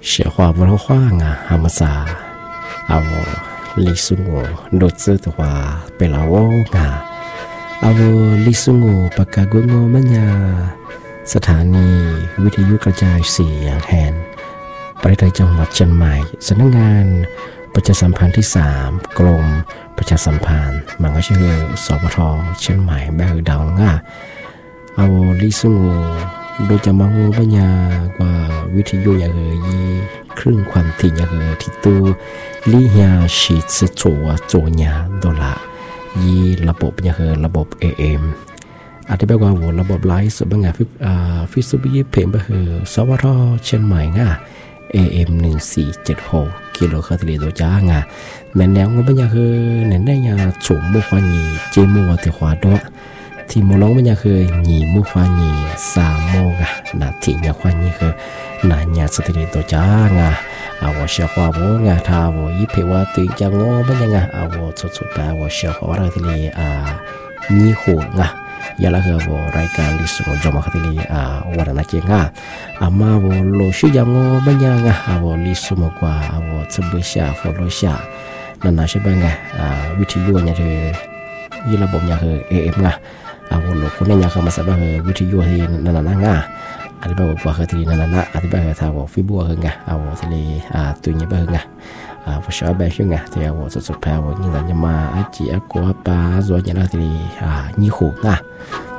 เสียความว่าขว้างอ่ะหามาซาเอาลิซุงโดดเจอตัวเป็นลาวงาเอาลิซุงปากกากุงมันยาสถานีวิทยุกระจายเสียงแทนประเทศจังหวัดเชียงใหม่สำนักงานประชาสัมพันธ์ที่3กรมประชาสัมพันธ์มันก็ชื่อสปท.เชียงใหม่แบบดังอ่ะเอาลิซุงโดยจะมองปัญญากว่าวิทยุอย่างยีครึ่งความถี่อย่างที่ตัวลิฮาชิดสโจญาโดละยีระบบอย่างระบบ AM อธิบายว่าระบบไลฟ์สุดบางงานฟิสุบิยเพลงไปสวทเชียงใหม่ง่ะ AM 1476กิโลเฮิรตซ์ตัวจ้างอ่ะแม่แนวมันอย่างนั่นได้ยาจุ่มมุขวานีเจมัวเตขวาด้วยที่มองมันยังคือหนีมุขวานี3 โมงอ่ะนาทีเนี่ยควานีคือนานยาสติริตัวจ้างอ่ะเอาว่าเชื่อว่าโว้งาท่าว่ายิเพว่าตื่นจังโง่มันยังไงเอาว่าสุดๆแต่ว่าเชื่อว่าเราที่นี่นี่หัวงะยาละคือว่ารายการลิสงจอมาที่นี่วันนั้นเจงะมาว่าโลชิยังโง่มันยังไงว่าลิสมากว่าว่าสบายชาฟอลโลชานั่นน่ะใช่ไหมไงวิทยุเนี่ยคือยี่ระบบเนี่ยคือ AM ไงว่าโลคนเนี่ยคือมาสับวิทยุที่นั่นน่ะง่ะอธิบายว่าคือที่นั่นน่ะอธิบายว่าถ้าว่าฟิบัวคือไงว่าที่นี่ตัวนี้เป็นไงพอชอบแบบนี้ไงที่ว่าสุดๆแพ้ว่านี่เราจะมาจีอากัวปลาส่วนใหญ่เราที่นี่นี่หูไง